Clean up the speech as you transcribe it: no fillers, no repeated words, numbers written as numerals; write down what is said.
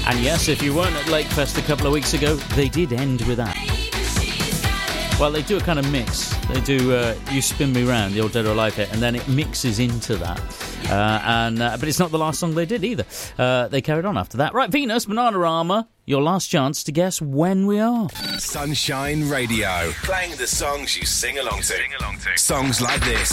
And yes, if you weren't at Lakefest a couple of weeks ago, they did end with that. Well, they do a kind of mix. They do You Spin Me Round, the old Dead or Alive hit, and then it mixes into that. But it's not the last song they did either. They carried on after that. Right, Venus, Bananarama, your last chance to guess when we are. Sunshine Radio, playing the songs you sing along to. Songs like this.